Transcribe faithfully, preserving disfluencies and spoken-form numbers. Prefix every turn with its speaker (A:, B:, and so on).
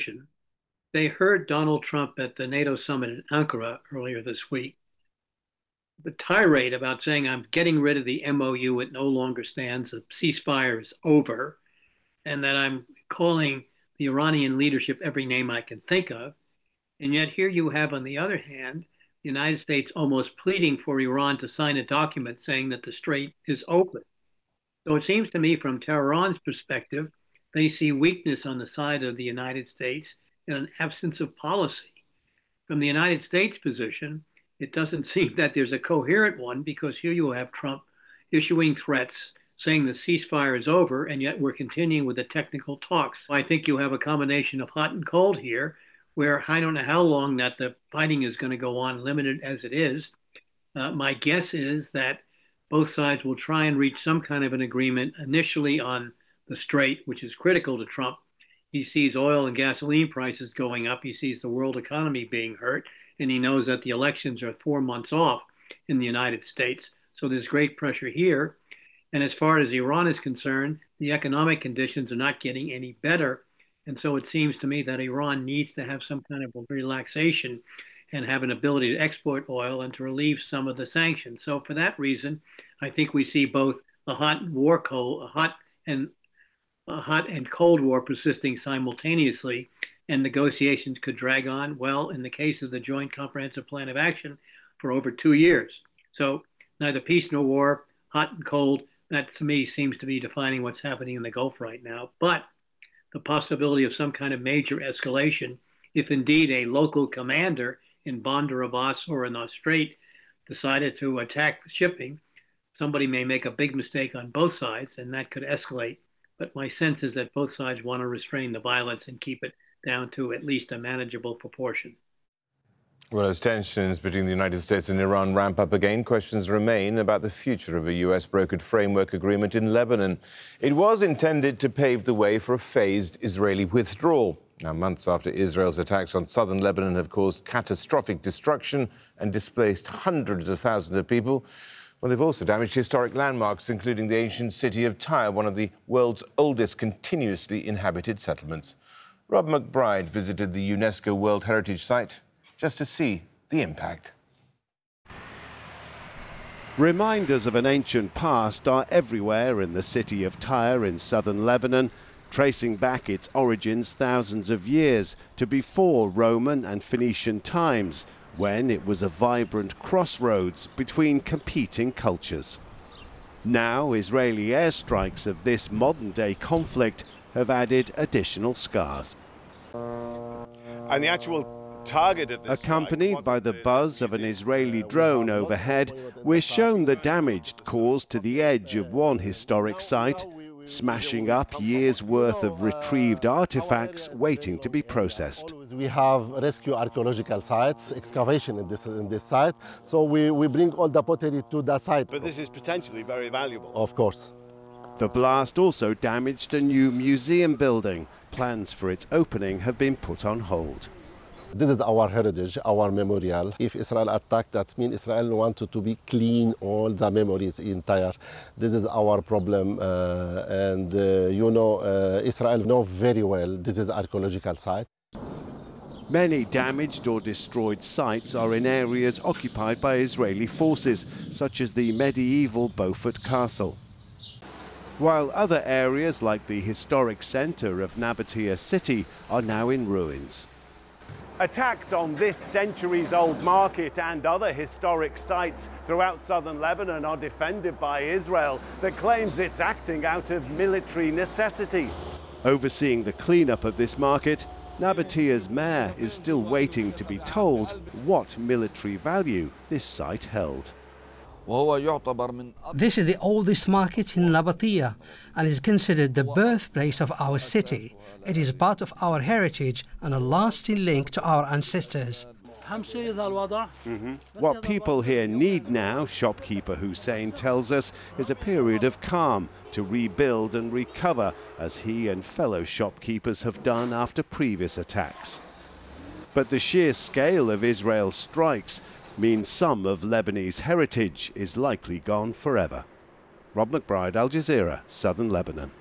A: position. They heard Donald Trump at the NATO summit in Ankara earlier this week. The tirade about saying, I'm getting rid of the M O U, it no longer stands, the ceasefire is over, and that I'm calling the Iranian leadership every name I can think of. And yet here you have, on the other hand, the United States almost pleading for Iran to sign a document saying that the strait is open. So it seems to me, from Tehran's perspective, they see weakness on the side of the United States and an absence of policy. From the United States position, it doesn't seem that there's a coherent one, because here you have Trump issuing threats saying the ceasefire is over, and yet we're continuing with the technical talks. I think you have a combination of hot and cold here, where I don't know how long that the fighting is going to go on, limited as it is. Uh, my guess is that both sides will try and reach some kind of an agreement initially on the strait, which is critical to Trump. He sees oil and gasoline prices going up. He sees the world economy being hurt, and he knows that the elections are four months off in the United States. So there's great pressure here. And as far as Iran is concerned, the economic conditions are not getting any better. And so it seems to me that Iran needs to have some kind of a relaxation and have an ability to export oil and to relieve some of the sanctions. So for that reason, I think we see both a hot war cold, a hot and a hot and cold war persisting simultaneously, and negotiations could drag on, well, in the case of the Joint Comprehensive Plan of Action, for over two years. So neither peace nor war, hot and cold, that to me seems to be defining what's happening in the Gulf right now. But the possibility of some kind of major escalation, if indeed a local commander in Bandar Abbas or in the Strait decided to attack shipping, somebody may make a big mistake on both sides, and that could escalate. But my sense is that both sides want to restrain the violence and keep it down to at least a manageable proportion.
B: Well, as tensions between the United States and Iran ramp up again, questions remain about the future of a U S-brokered framework agreement in Lebanon. It was intended to pave the way for a phased Israeli withdrawal. Now, months after Israel's attacks on southern Lebanon have caused catastrophic destruction and displaced hundreds of thousands of people, well, they've also damaged historic landmarks, including the ancient city of Tyre, one of the world's oldest continuously inhabited settlements. Rob McBride visited the UNESCO World Heritage Site just to see the impact.
C: Reminders of an ancient past are everywhere in the city of Tyre in southern Lebanon, tracing back its origins thousands of years to before Roman and Phoenician times, when it was a vibrant crossroads between competing cultures. Now, Israeli airstrikes of this modern-day conflict have added additional scars.
B: And the actual target of this
C: Accompanied by the buzz of an Israeli drone overhead, we're shown the damage caused to the edge of one historic site, smashing up years' worth of retrieved artifacts waiting to be processed.
D: We have rescue archaeological sites, excavation in this, in this site, so we, we bring all the pottery to the site.
B: But this is potentially very valuable.
D: Of course.
C: The blast also damaged a new museum building. Plans for its opening have been put on hold.
D: This is our heritage, our memorial. If Israel attacked, that means Israel wanted to be clean all the memories in Tyre. This is our problem, uh, and uh, you know, uh, Israel know very well this is archaeological site.
C: Many damaged or destroyed sites are in areas occupied by Israeli forces, such as the medieval Beaufort Castle. While other areas, like the historic centre of Nabatea city, are now in ruins.
E: Attacks on this centuries-old market and other historic sites throughout southern Lebanon are defended by Israel, that claims it's acting out of military necessity.
C: Overseeing the cleanup of this market, Nabatea's mayor is still waiting to be told what military value this site held.
F: This is the oldest market in Nabatea and is considered the birthplace of our city. It is part of our heritage and a lasting link to our ancestors.
C: Mm-hmm. What people here need now, shopkeeper Hussein tells us, is a period of calm to rebuild and recover, as he and fellow shopkeepers have done after previous attacks. But the sheer scale of Israel's strikes means some of Lebanese heritage is likely gone forever. Rob McBride, Al Jazeera, Southern Lebanon.